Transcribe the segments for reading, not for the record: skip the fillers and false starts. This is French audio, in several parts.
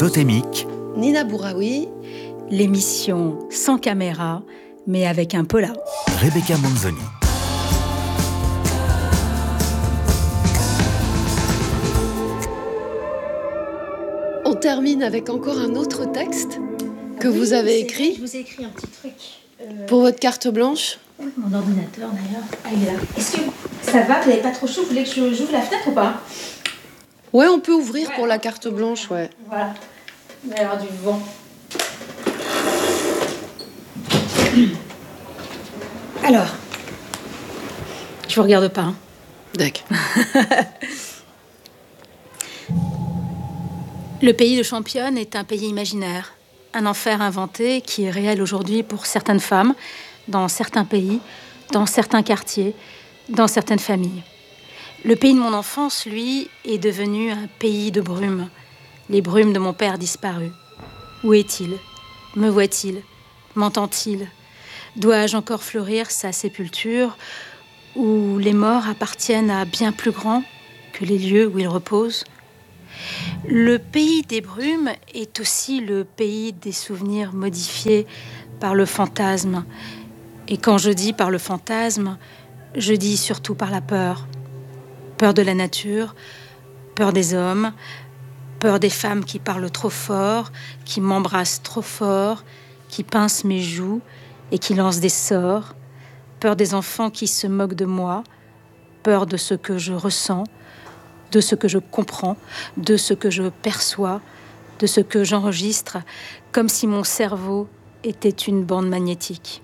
Totémique, Nina Bouraoui, l'émission sans caméra, mais avec un polar. Rebecca Manzoni. On termine avec encore un autre texte que vous avez écrit. Je vous ai écrit un petit truc. Pour votre carte blanche. Oui, mon ordinateur d'ailleurs. Ah, il est là. Est-ce que ça va? Vous n'avez pas trop chaud? Vous voulez que j'ouvre la fenêtre ou pas? Ouais, on peut ouvrir pour la carte blanche, ouais. Voilà. Il va y avoir du vent. Alors, je vous regarde pas. Hein. D'accord. Le pays de Championne est un pays imaginaire, un enfer inventé qui est réel aujourd'hui pour certaines femmes, dans certains pays, dans certains quartiers, dans certaines familles. Le pays de mon enfance, lui, est devenu un pays de brumes. Les brumes de mon père disparu. Où est-il? Me voit-il? M'entend-il? Dois-je encore fleurir sa sépulture où les morts appartiennent à bien plus grand que les lieux où ils reposent? Le pays des brumes est aussi le pays des souvenirs modifiés par le fantasme. Et quand je dis par le fantasme, je dis surtout par la peur. Peur de la nature, peur des hommes, peur des femmes qui parlent trop fort, qui m'embrassent trop fort, qui pincent mes joues et qui lancent des sorts, peur des enfants qui se moquent de moi, peur de ce que je ressens, de ce que je comprends, de ce que je perçois, de ce que j'enregistre, comme si mon cerveau était une bande magnétique.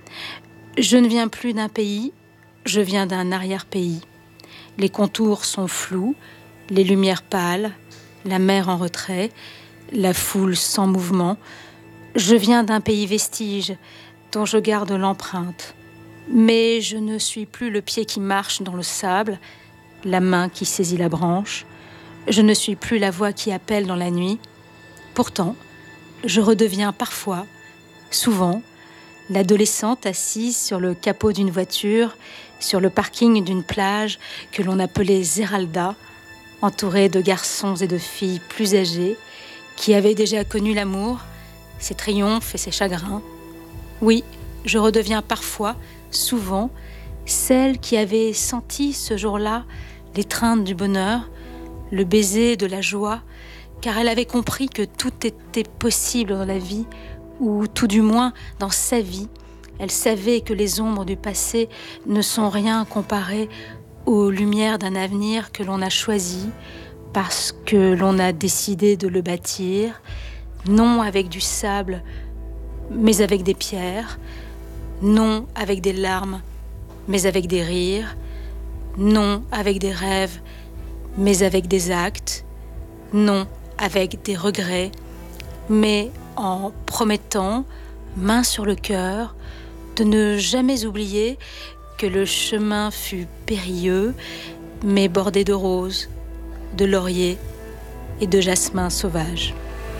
Je ne viens plus d'un pays, je viens d'un arrière-pays. Les contours sont flous, les lumières pâles, la mer en retrait, la foule sans mouvement. Je viens d'un pays vestige dont je garde l'empreinte. Mais je ne suis plus le pied qui marche dans le sable, la main qui saisit la branche. Je ne suis plus la voix qui appelle dans la nuit. Pourtant, je redeviens parfois, souvent, l'adolescente assise sur le capot d'une voiture, sur le parking d'une plage que l'on appelait Zeralda, entourée de garçons et de filles plus âgés qui avaient déjà connu l'amour, ses triomphes et ses chagrins. Oui, je redeviens parfois, souvent, celle qui avait senti ce jour-là l'étreinte du bonheur, le baiser de la joie, car elle avait compris que tout était possible dans la vie, ou tout du moins dans sa vie. Elle savait que les ombres du passé ne sont rien comparées aux lumières d'un avenir que l'on a choisi parce que l'on a décidé de le bâtir, non avec du sable, mais avec des pierres, non avec des larmes, mais avec des rires, non avec des rêves, mais avec des actes, non avec des regrets, mais en promettant, main sur le cœur, de ne jamais oublier que le chemin fut périlleux, mais bordé de roses, de lauriers et de jasmins sauvages.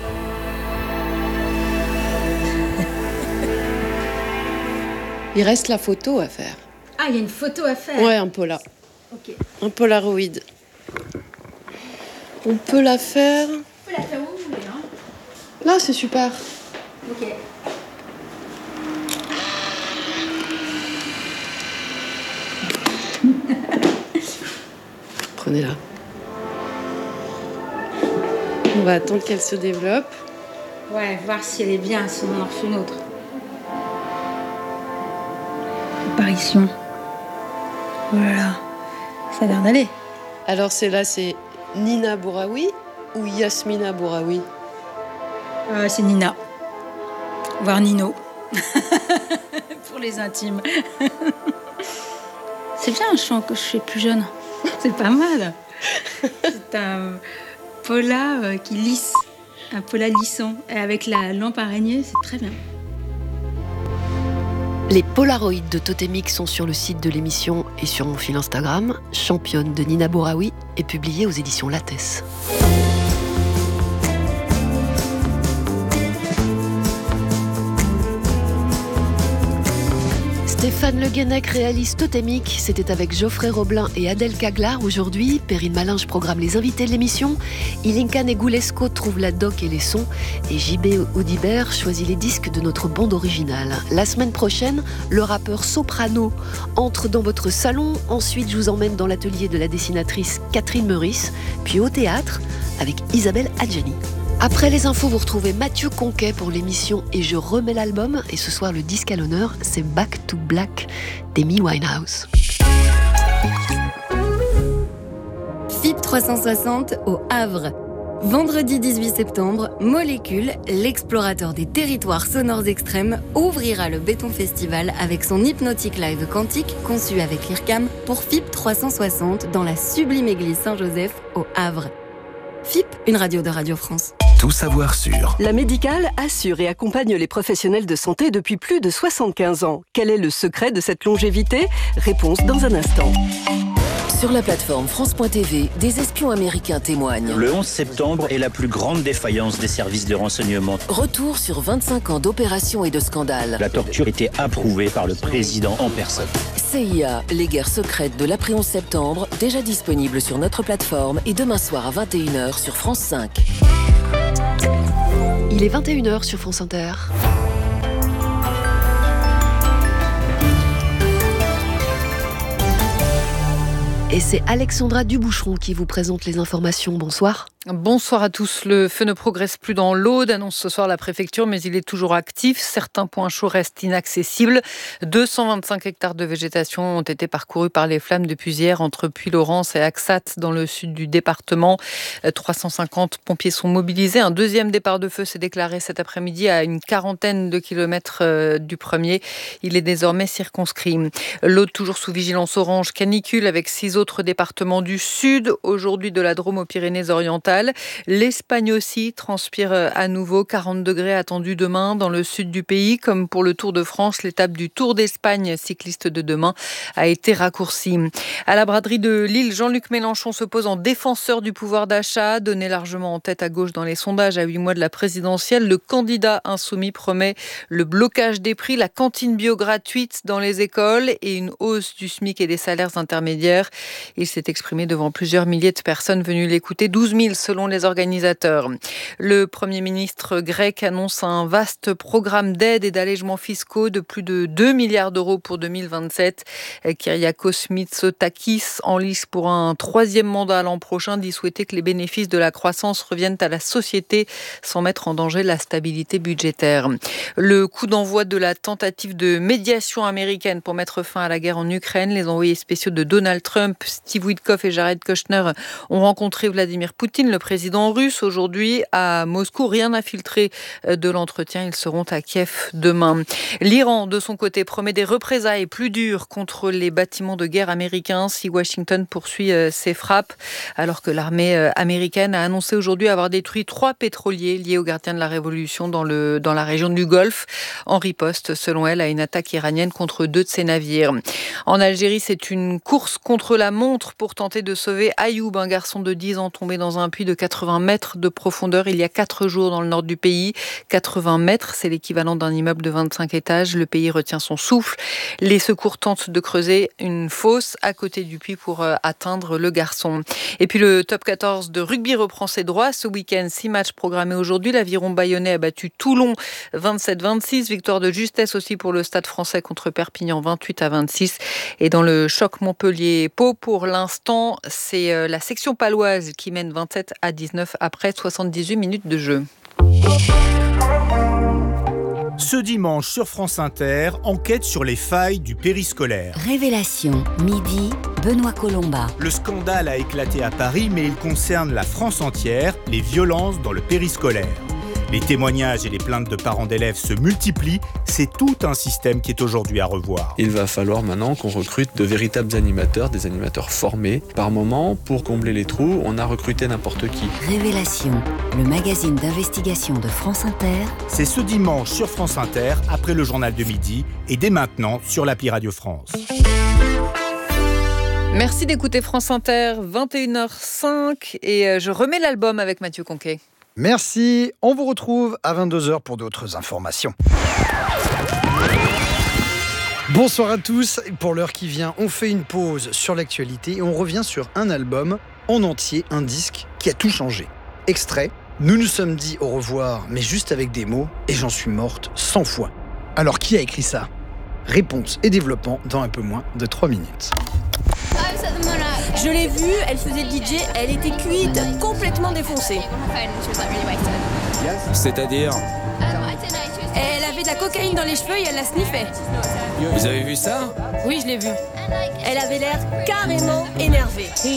Il reste la photo à faire. Ah, il y a une photo à faire. Ouais, un polar. Ok. Un polaroid. On peut la faire. On peut la faire où vous voulez, hein. Là, c'est super. Ok. Prenez-la. On va attendre qu'elle se développe. Ouais, voir si elle est bien, sinon on en refait une autre. Apparition. Voilà. Ça a l'air d'aller. Alors c'est Nina Bouraoui ou Yasmina Bouraoui? C'est Nina. Voire Nino. Pour les intimes. C'est bien un chant que je fais plus jeune. C'est pas mal. C'est un pola qui lisse. Un pola lissant. Et avec la lampe araignée, c'est très bien. Les polaroïdes de Totémique sont sur le site de l'émission et sur mon fil Instagram. Championne de Nina Bouraoui est publiée aux éditions Lattès. Stéphane Le Guenec réalise Totémique. C'était avec Geoffrey Roblin et Adèle Caglar aujourd'hui. Perrine Malinge programme les invités de l'émission. Ilinka Negulesco trouve la doc et les sons. Et JB Audibert choisit les disques de notre bande originale. La semaine prochaine, le rappeur Soprano entre dans votre salon. Ensuite, je vous emmène dans l'atelier de la dessinatrice Catherine Meurice. Puis au théâtre avec Isabelle Adjani. Après les infos, vous retrouvez Mathieu Conquet pour l'émission Et je remets l'album. Et ce soir, le disque à l'honneur, c'est Back to Black d'Amy Winehouse. FIP 360 au Havre. Vendredi 18 septembre, Molécule, l'explorateur des territoires sonores extrêmes, ouvrira le Béton Festival avec son hypnotique live quantique conçu avec l'IRCAM pour FIP 360 dans la sublime église Saint-Joseph au Havre. FIP, une radio de Radio France. Tout savoir sur. La Médicale assure et accompagne les professionnels de santé depuis plus de 75 ans. Quel est le secret de cette longévité ? Réponse dans un instant. Sur la plateforme France.tv, des espions américains témoignent. Le 11 septembre est la plus grande défaillance des services de renseignement. Retour sur 25 ans d'opérations et de scandales. La torture était approuvée par le président en personne. CIA, les guerres secrètes de l'après-11 septembre, déjà disponible sur notre plateforme et demain soir à 21h sur France 5. Il est 21h sur France Inter. Et c'est Alexandra Duboucheron qui vous présente les informations. Bonsoir. Bonsoir à tous. Le feu ne progresse plus dans l'Aude, annonce ce soir la préfecture, mais il est toujours actif. Certains points chauds restent inaccessibles. 225 hectares de végétation ont été parcourus par les flammes depuis hier entre Puylaurens et Axat dans le sud du département. 350 pompiers sont mobilisés. Un deuxième départ de feu s'est déclaré cet après-midi à une quarantaine de kilomètres du premier. Il est désormais circonscrit. L'Aude toujours sous vigilance orange canicule avec 6 autres départements du sud. Aujourd'hui de la Drôme aux Pyrénées-Orientales. L'Espagne aussi transpire à nouveau. 40 degrés attendus demain dans le sud du pays. Comme pour le Tour de France, l'étape du Tour d'Espagne cycliste de demain a été raccourcie. À la braderie de Lille, Jean-Luc Mélenchon se pose en défenseur du pouvoir d'achat. Donné largement en tête à gauche dans les sondages à 8 mois de la présidentielle, le candidat insoumis promet le blocage des prix, la cantine bio gratuite dans les écoles et une hausse du SMIC et des salaires intermédiaires. Il s'est exprimé devant plusieurs milliers de personnes venues l'écouter, 12 000 selon les organisateurs. Le Premier ministre grec annonce un vaste programme d'aide et d'allègements fiscaux de plus de 2 milliards d'euros pour 2027. Kyriakos Mitsotakis, en lice pour un 3e mandat l'an prochain, dit souhaiter que les bénéfices de la croissance reviennent à la société sans mettre en danger la stabilité budgétaire. Le coup d'envoi de la tentative de médiation américaine pour mettre fin à la guerre en Ukraine, les envoyés spéciaux de Donald Trump, Steve Witkoff et Jared Kushner ont rencontré Vladimir Poutine, le président russe, aujourd'hui à Moscou. Rien n'a filtré de l'entretien. Ils seront à Kiev demain. L'Iran, de son côté, promet des représailles plus dures contre les bâtiments de guerre américains si Washington poursuit ses frappes, alors que l'armée américaine a annoncé aujourd'hui avoir détruit 3 pétroliers liés aux gardiens de la Révolution dans la région du Golfe, en riposte, selon elle, à une attaque iranienne contre 2 de ses navires. En Algérie, c'est une course contre la montre pour tenter de sauver Ayoub, un garçon de 10 ans tombé dans un puits de 80 mètres de profondeur il y a 4 jours dans le nord du pays. 80 mètres, c'est l'équivalent d'un immeuble de 25 étages. Le pays retient son souffle. Les secours tentent de creuser une fosse à côté du puits pour atteindre le garçon. Et puis le top 14 de rugby reprend ses droits. Ce week-end, 6 matchs programmés aujourd'hui. L'Aviron Bayonnais a battu Toulon 27-26. Victoire de justesse aussi pour le Stade Français contre Perpignan 28-26. Et dans le choc Montpellier-Pau, pour l'instant, c'est la section paloise qui mène 27-19 après 78 minutes de jeu. Ce dimanche sur France Inter, enquête sur les failles du périscolaire. Révélation, midi, Benoît Colomba. Le scandale a éclaté à Paris, mais il concerne la France entière, les violences dans le périscolaire. Les témoignages et les plaintes de parents d'élèves se multiplient. C'est tout un système qui est aujourd'hui à revoir. Il va falloir maintenant qu'on recrute de véritables animateurs, des animateurs formés. Par moment, pour combler les trous, on a recruté n'importe qui. Révélation, le magazine d'investigation de France Inter. C'est ce dimanche sur France Inter, après le journal de midi, et dès maintenant sur l'appli Radio France. Merci d'écouter France Inter, 21h05, et je remets l'album avec Mathieu Conquet. Merci, on vous retrouve à 22h pour d'autres informations. Bonsoir à tous. Pour l'heure qui vient, on fait une pause sur l'actualité et on revient sur un album en entier, un disque qui a tout changé. Extrait, nous nous sommes dit au revoir, mais juste avec des mots, et j'en suis morte 100 fois. Alors qui a écrit ça ? Réponse et développement dans un peu moins de 3 minutes. Je l'ai vue, elle faisait le DJ, elle était cuite, complètement défoncée. C'est-à-dire ? Elle avait de la cocaïne dans les cheveux et elle la sniffait. Vous avez vu ça ? Oui, je l'ai vue. Elle avait l'air carrément énervée.